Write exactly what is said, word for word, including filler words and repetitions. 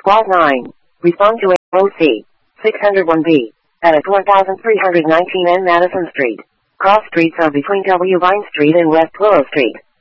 Squad nine. Respond to A O C six oh one B. At one thousand three hundred nineteen N Madison Street. Cross streets are between W. Vine Street and West Willow Street.